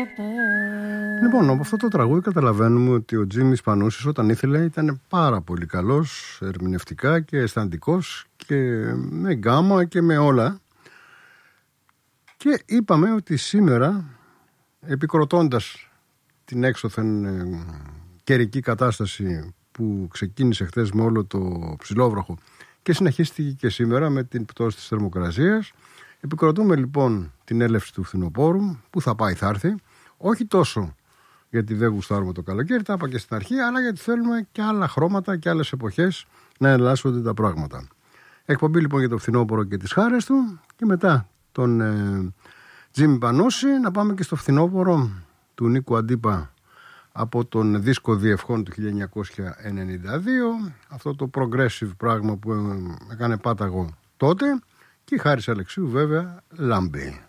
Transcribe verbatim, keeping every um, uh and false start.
Λοιπόν, από αυτό το τραγούδι καταλαβαίνουμε ότι ο Τζίμις Πανούσης όταν ήθελε ήταν πάρα πολύ καλός ερμηνευτικά και αισθαντικός και με γκάμα και με όλα. Και είπαμε ότι σήμερα, επικροτώντας την έξωθεν ε, καιρική κατάσταση που ξεκίνησε χθες με όλο το ψηλόβροχο και συνεχίστηκε και σήμερα με την πτώση της θερμοκρασίας, επικροτούμε λοιπόν την έλευση του φθινοπόρου που θα πάει θα έρθει, όχι τόσο γιατί δεν γουστάρουμε το καλοκαίρι, τα είπα και στην αρχή, αλλά γιατί θέλουμε και άλλα χρώματα και άλλες εποχές να εναλλάσσονται τα πράγματα. Εκπομπή λοιπόν για το φθινόπωρο και τις χάρες του και μετά τον ε, Τζίμι Πανούση να πάμε και στο φθινόπωρο του Νίκου Αντίπα από τον δίσκο Διευχών του χίλια εννιακόσια ενενήντα δύο, αυτό το progressive πράγμα που έκανε πάταγο τότε, και η Χάρης Αλεξίου βέβαια Λάμπη.